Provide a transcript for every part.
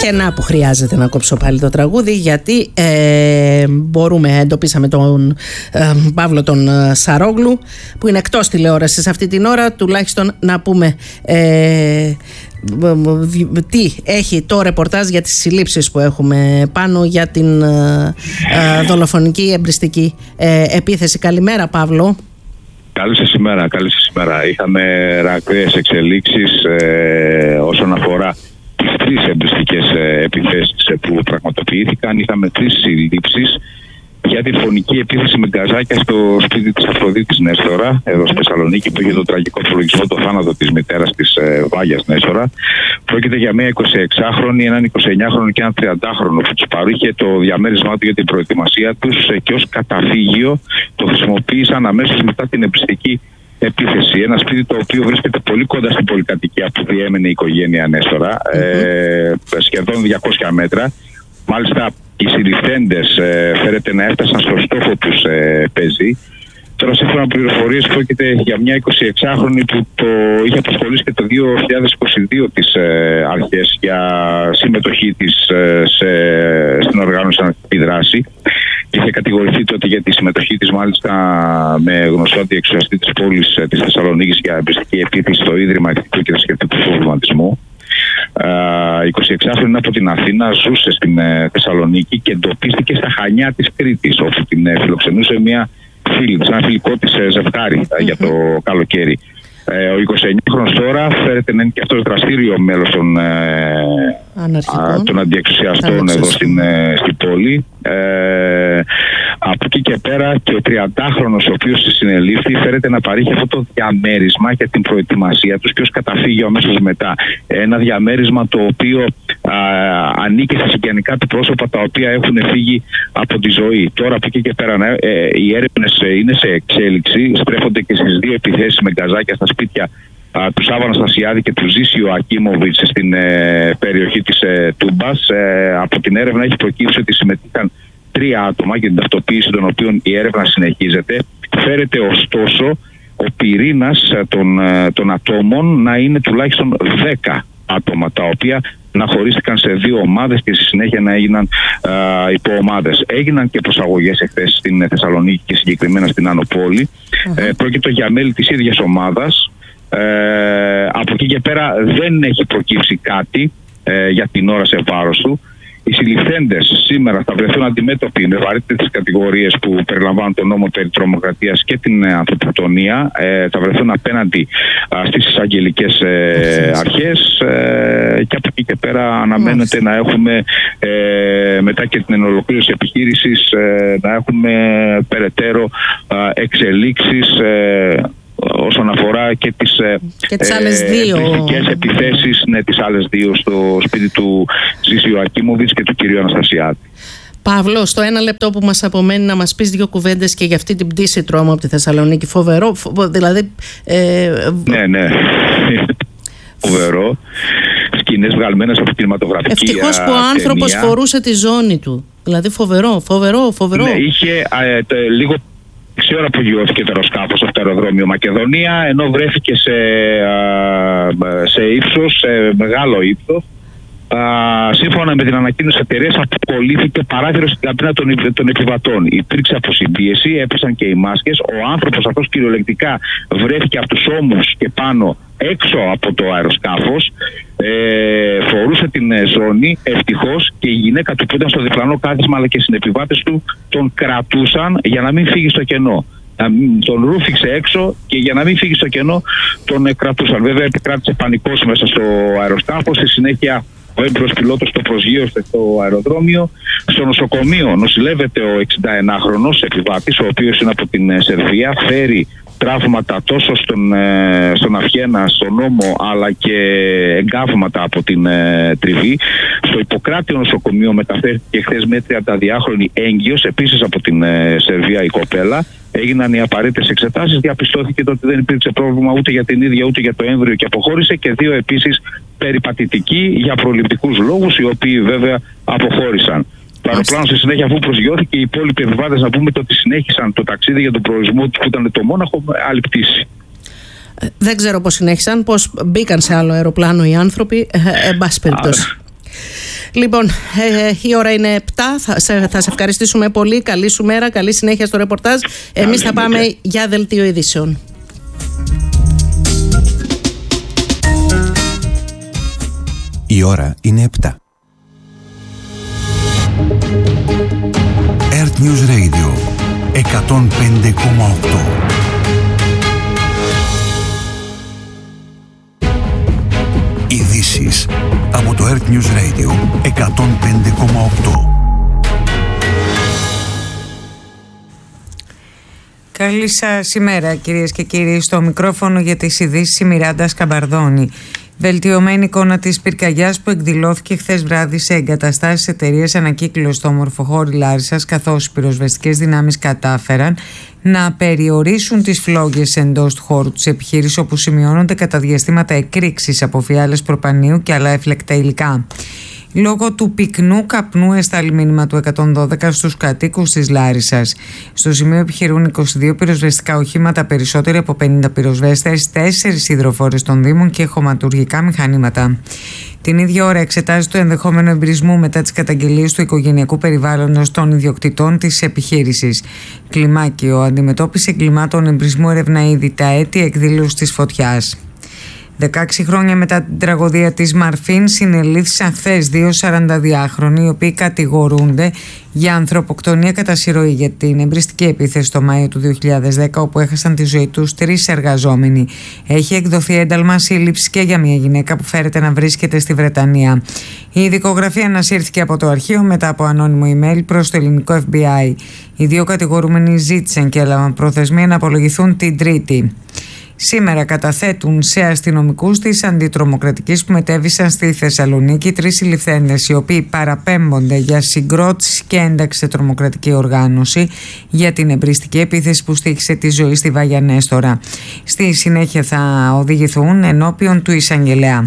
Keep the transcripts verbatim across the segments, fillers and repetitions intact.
Και να που χρειάζεται να κόψω πάλι το τραγούδι, γιατί ε, μπορούμε, εντοπίσαμε τον ε, Παύλο τον ε, Σαρόγλου, που είναι εκτός τηλεόρασης αυτή την ώρα, τουλάχιστον να πούμε ε, τι έχει το ρεπορτάζ για τις συλλήψεις που έχουμε πάνω για την ε, ε, δολοφονική εμπριστική ε, επίθεση. Καλημέρα, Παύλο. Καλή σας ημέρα, καλή σας ημέρα. Είχαμε ραγδαίες εξελίξεις ε, όσον αφορά τις τρεις εμπριστικές ε, επιθέσεις ε, που πραγματοποιήθηκαν. Είχαμε τρεις συλλήψεις για τη φωνική επίθεση με γκαζάκια στο σπίτι της Αφροδίτης Νέστορα, εδώ στη Θεσσαλονίκη, που είχε τον τραγικό προλογισμό, το θάνατο της μητέρας της ε, Βάγιας Νέστορα. Πρόκειται για μια εικοσιεξάχρονη, έναν εικοσιεννιάχρονο και έναν τριαντάχρονο που τους παρήχε το διαμέρισμά του για την προετοιμασία τους ε, και ως καταφύγιο το χρησιμοποίησαν αμέσως μετά την εμπριστική επίθεση. Ένα σπίτι το οποίο βρίσκεται πολύ κοντά στην πολυκατοικία που διέμενε η οικογένεια Νέστορα, mm-hmm. ε, σχεδόν διακόσια μέτρα. Μάλιστα, οι συλληφθέντες ε, φέρεται να έφτασαν στο στόχο τους ε, πεζή. Τώρα, σύμφωνα με πληροφορίες, πρόκειται για μια εικοσιεξάχρονη που το είχε αποσχολήσει και το δύο χιλιάδες είκοσι δύο τις ε, αρχές για συμμετοχή της ε, σε, στην οργάνωση αναρχική δράση. Και είχε κατηγορηθεί τότε για τη συμμετοχή της, μάλιστα με γνωστό αντιεξουσιαστή της πόλης ε, της Θεσσαλονίκης, για εμπριστική επίθεση στο Ίδρυμα Εθνικού και Θρησκευτικού Προβληματισμού. Uh, εικοσιεξάχρονη είναι από την Αθήνα, ζούσε στην uh, Θεσσαλονίκη και εντοπίστηκε στα Χανιά της Κρήτης, όπου την uh, φιλοξενούσε μια φίλη της, ένα φιλικό της uh, ζευγάρι uh, mm-hmm. για το καλοκαίρι. Uh, ο εικοσιεννιάχρονος τώρα φέρεται να είναι και αυτός δραστήριο μέλος των, uh, των αντιεξουσιαστών εδώ στην, uh, στην πόλη. Uh, από εκεί και πέρα και ο τριαντάχρονος, ο οποίος συνελήφθη, φέρεται να παρήχε αυτό το διαμέρισμα για την προετοιμασία τους και ως καταφύγιο αμέσως μετά. Ένα διαμέρισμα το οποίο α, ανήκει στα συγγενικά του πρόσωπα τα οποία έχουν φύγει από τη ζωή. Τώρα από εκεί και πέρα ε, οι έρευνες είναι σε εξέλιξη, στρέφονται και στις δύο επιθέσεις με γκαζάκια στα σπίτια α, του Σάββα Αναστασιάδη και του Ζήσιο Ακίμοβιτς στην ε, περιοχή της ε, Τούμπας. Ε, από την έρευνα έχει προκύψει ότι συμμετείχαν τρία άτομα για την ταυτοποίηση των οποίων η έρευνα συνεχίζεται. Φέρεται ωστόσο ο πυρήνας των, των ατόμων να είναι τουλάχιστον δέκα άτομα, τα οποία να χωρίστηκαν σε δύο ομάδες και στη συνέχεια να έγιναν α, υποομάδες. Έγιναν και προσαγωγές εχθές στην Θεσσαλονίκη και συγκεκριμένα στην Άνω Πόλη. Uh-huh. Ε, πρόκειται για μέλη της ίδιας ομάδας. Ε, από εκεί και πέρα δεν έχει προκύψει κάτι ε, για την ώρα σε βάρος του. Οι συλληφθέντες σήμερα θα βρεθούν αντιμέτωποι με βαρύτερες κατηγορίες που περιλαμβάνουν τον νόμο περί τρομοκρατίας και την ανθρωποκτονία. Ε, θα βρεθούν απέναντι α, στις εισαγγελικές ε, αρχές ε, και από εκεί και πέρα αναμένεται να έχουμε ε, μετά και την ολοκλήρωση επιχείρησης ε, να έχουμε περαιτέρω α, εξελίξεις ε, όσον αφορά και τις, και τις ε, άλλες δύο επιθέσεις, ναι, τις άλλες δύο στο σπίτι του Ζήσιου Ακίμοβιτς και του κυρίου Αναστασιάδη. Παύλο, στο ένα λεπτό που μας απομένει να μας πεις δύο κουβέντες και για αυτή την πτήση τρόμου από τη Θεσσαλονίκη. Φοβερό, φο, δηλαδή... Ε, ναι, ναι. Φοβερό. Σκηνές βγαλμένες από κινηματογραφική ευτυχώς που ο άνθρωπος ταινία. Φορούσε τη ζώνη του. Δηλαδή φοβερό, φοβερό, φοβερό. Ναι, είχε ε, τε, λίγο... Ξέρω ώρα που γιώθηκε το αεροσκάφος από το αεροδρόμιο Μακεδονία, ενώ βρέθηκε σε, σε ύψος, σε μεγάλο ύψος. Σύμφωνα με την ανακοίνωση της εταιρείας, αποκολλήθηκε παράθυρο στην καμπίνα των, των επιβατών. Υπήρξε αποσυμπίεση, έπεσαν και οι μάσκες. Ο άνθρωπος αυτός κυριολεκτικά βρέθηκε από τους ώμους και πάνω έξω από το αεροσκάφος. Ε, φορούσε την ζώνη, ευτυχώς, και η γυναίκα του που ήταν στο διπλανό κάθισμα αλλά και οι συνεπιβάτες του τον κρατούσαν για να μην φύγει στο κενό. Τον ρούφηξε έξω και για να μην φύγει στο κενό τον κρατούσαν. Βέβαια επικράτησε πανικός μέσα στο αεροσκάφος. Στη συνέχεια ο έμπειρος πιλότος το προσγείωσε στο αεροδρόμιο. Στο νοσοκομείο νοσηλεύεται ο εξηνταενάχρονος επιβάτης, ο οποίος είναι από την Σερβία. Φέρει τραύματα τόσο στον, στον αυχένα, στον ώμο, αλλά και εγκάβματα από την ε, τριβή. Στο Ιπποκράτιο νοσοκομείο μεταφέρθηκε χθες με τριανταδυάχρονη έγκυος, επίσης από την ε, Σερβία η κοπέλα. Έγιναν οι απαραίτητες εξετάσεις, διαπιστώθηκε ότι δεν υπήρξε πρόβλημα ούτε για την ίδια ούτε για το έμβριο και αποχώρησε, και δύο επίσης περιπατητικοί για προληπτικούς λόγους, οι οποίοι βέβαια αποχώρησαν. Το αεροπλάνο στη συνέχεια, αφού προσγειώθηκε, οι υπόλοιποι επιβάτες, να πούμε, το ότι συνέχισαν το ταξίδι για τον προορισμό του που ήταν το Μόναχο με άλλη πτήση. Δεν ξέρω πώς συνέχισαν, πώς μπήκαν σε άλλο αεροπλάνο οι άνθρωποι, ε, εν πάση περιπτώσει. Λοιπόν, ε, η ώρα είναι επτά. Θα σε, θα σε ευχαριστήσουμε πολύ. Καλή σου μέρα, καλή συνέχεια στο ρεπορτάζ. Εμείς θα πάμε για δελτίο ειδήσεων. Η ώρα είναι επτά. Earth News Radio εκατόν πέντε κόμμα οκτώ. Ειδήσεις από το Earth News Radio εκατόν πέντε κόμμα οκτώ. Καλή σας ημέρα, κυρίες και κύριοι. Στο μικρόφωνο για τις ειδήσεις η Μιράντα Σκαμπαρδόνη. Βελτιωμένη εικόνα της πυρκαγιάς που εκδηλώθηκε χθες βράδυ σε εγκαταστάσεις εταιρείας ανακύκλωσης στο Ομορφοχώρι Λάρισσας, καθώς οι πυροσβεστικές δυνάμεις κατάφεραν να περιορίσουν τις φλόγες εντός του χώρου της επιχείρησης, όπου σημειώνονται κατά διαστήματα εκρήξεις από φιάλες προπανίου και άλλα έφλεκτα υλικά. Λόγω του πυκνού καπνού εστάλει μήνυμα του εκατόν δώδεκα στους κατοίκους της Λάρισσας. Στο σημείο επιχειρούν είκοσι δύο πυροσβεστικά οχήματα, περισσότεροι από πενήντα πυροσβέστες, τέσσερις υδροφόρες των Δήμων και χωματουργικά μηχανήματα. Την ίδια ώρα εξετάζει το ενδεχόμενο εμπρισμού μετά τις καταγγελίες του οικογενειακού περιβάλλοντος των ιδιοκτητών της επιχείρησης. Κλιμάκιο αντιμετώπιση εγκλημάτων εμπρισμού ερευνά ήδη τα αίτια εκδήλωσης της φωτιάς. δεκαέξι χρόνια μετά την τραγωδία της Μαρφίν, συνελήφθησαν χθες δύο σαρανταδυάχρονοι, οι οποίοι κατηγορούνται για ανθρωποκτονία κατά συρροή για την εμπριστική επίθεση το Μάιο του δύο χιλιάδες δέκα, όπου έχασαν τη ζωή τους τρεις εργαζόμενοι. Έχει εκδοθεί ένταλμα σύλληψης και για μια γυναίκα που φέρεται να βρίσκεται στη Βρετανία. Η δικογραφία ανασύρθηκε από το αρχείο μετά από ανώνυμο email προς το ελληνικό εφ μπι άι. Οι δύο κατηγορούμενοι ζήτησαν και έλαβαν προθεσμία να απολογηθούν την Τρίτη. Σήμερα καταθέτουν σε αστυνομικούς της αντιτρομοκρατικής που μετέβησαν στη Θεσσαλονίκη τρεις συλληφθέντες, οι οποίοι παραπέμπονται για συγκρότηση και ένταξη σε τρομοκρατική οργάνωση για την εμπριστική επίθεση που στοίχησε τη ζωή στη Βάγια Νέστορα. Στη συνέχεια θα οδηγηθούν ενώπιον του εισαγγελέα.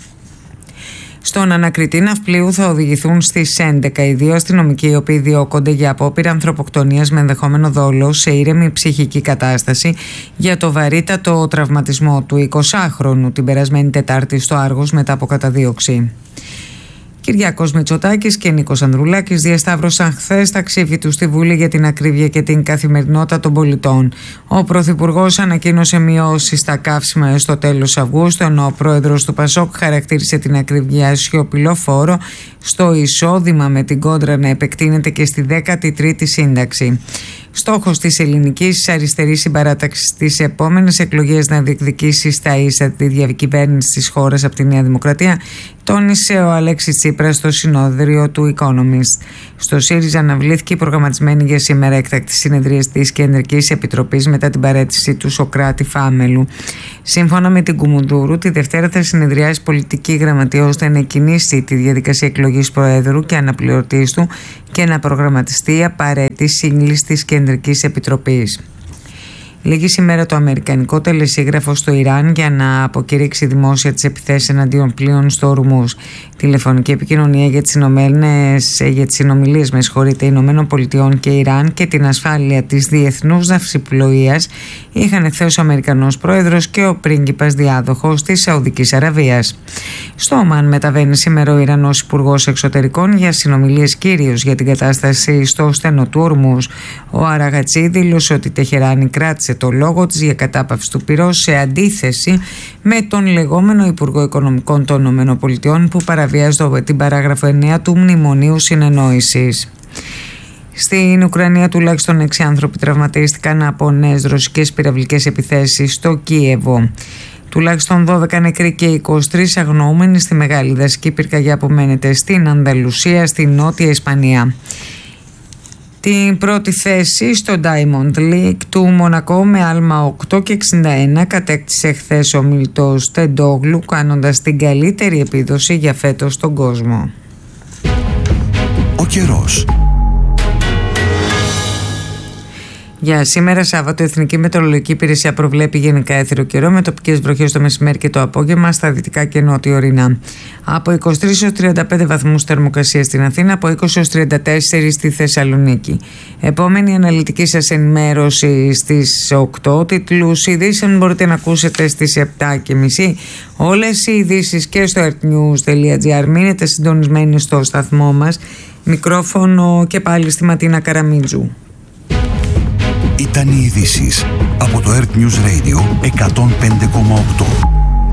Στον ανακριτή ναυπλίου θα οδηγηθούν στις έντεκα οι δύο αστυνομικοί, οι οποίοι διώκονται για απόπειρα ανθρωποκτονίας με ενδεχόμενο δόλο σε ήρεμη ψυχική κατάσταση για το βαρύτατο τραυματισμό του εικοσάχρονου την περασμένη Τετάρτη στο Άργος μετά από καταδίωξη. Κυριάκος Μητσοτάκης και Νίκος Ανδρουλάκης διασταύρωσαν χθες τα ξύφη του στη Βουλή για την ακρίβεια και την καθημερινότητα των πολιτών. Ο Πρωθυπουργός ανακοίνωσε μειώσεις στα καύσιμα έως το τέλος Αυγούστου, ενώ ο Πρόεδρος του Πασόκ χαρακτήρισε την ακρίβεια σιωπηλό φόρο, στο εισόδημα με την κόντρα να επεκτείνεται και στη δέκατη τρίτη σύνταξη. Στόχος της ελληνικής αριστερής συμπαράταξης στις επόμενες εκλογές να διεκδικήσει στα ίσα τη διακυβέρνηση της χώρας από τη Νέα Δημοκρατία, τόνισε ο Αλέξης Τσίπρας στο συνόδριο του Economist. Στο ΣΥΡΙΖΑ αναβλήθηκε η προγραμματισμένη για σήμερα έκτακτη συνεδρία της Κεντρικής Επιτροπής μετά την παραίτηση του Σωκράτη Φάμελου. Σύμφωνα με την Κουμουνδούρου, τη Δευτέρα θα συνεδριάσει πολιτική γραμματεία ώστε να εκκινήσει τη διαδικασία εκλογής Προέδρου και αναπληρωτής του και να προγραμματιστεί η απαραίτητη σύγκληση της Κεντρικής Επιτροπής. Λήγει σήμερα το αμερικανικό τελεσίγραφο στο Ιράν για να αποκηρύξει δημόσια τις επιθέσεις εναντίον πλοίων στο Ορμούζ. Τηλεφωνική επικοινωνία για τις, για τις συνομιλίες με συγχωρείτε, Ηνωμένων Πολιτειών και Ιράν και την ασφάλεια της διεθνούς ναυσιπλοείας είχαν εχθές ο Αμερικανός Πρόεδρος και ο πρίγκιπας διάδοχος της Σαουδικής Αραβίας. Στο Ομάν μεταβαίνει σήμερα ο Ιρανός Υπουργός Εξωτερικών για συνομιλίες κυρίως για την κατάσταση στο στενό του Ορμούζ. Ο Αραγατσί δήλωσε ότι η Τεχεράνη κράτησε το λόγο της για κατάπαυση του πυρός σε αντίθεση με τον λεγόμενο Υπουργό Οικονομικών των ΗΠΑ που παραβιάζει την παράγραφο εννέα του Μνημονίου Συνεννόησης. Στην Ουκρανία τουλάχιστον έξι άνθρωποι τραυματίστηκαν από νέες ρωσικές πυραυλικές επιθέσεις στο Κίεβο. Τουλάχιστον δώδεκα νεκροί και είκοσι τρεις αγνοούμενοι στη μεγάλη δασική πυρκαγιά που μένεται στην Ανδαλουσία, στη Νότια Ισπανία. Την πρώτη θέση στο Diamond League του Μονακό με άλμα οκτώ και εξήντα ένα κατέκτησε χθες ο Μιλτός Τεντόγλου, κάνοντας την καλύτερη επίδοση για φέτος στον κόσμο. Ο καιρός. Για σήμερα, Σάββατο, η Εθνική Μετεωρολογική Υπηρεσία προβλέπει γενικά έθερο καιρό με τοπικές βροχές το μεσημέρι και το απόγευμα στα δυτικά και νότιο-ορεινά. Από είκοσι τρεις έως τριάντα πέντε βαθμούς θερμοκρασία στην Αθήνα, από είκοσι έως τριάντα τέσσερα στη Θεσσαλονίκη. Επόμενη αναλυτική σας ενημέρωση στις οκτώ. Τίτλους ειδήσεων μπορείτε να ακούσετε στις επτά και μισή. Όλες οι ειδήσεις και στο earthnews τελεία gr. Μείνετε συντονισμένοι στο σταθμό μας. Μικρόφωνο και πάλι στη Ματίνα Καραμίτζου. Ήταν οι ειδήσεις από το Earth News Radio εκατόν πέντε κόμμα οκτώ.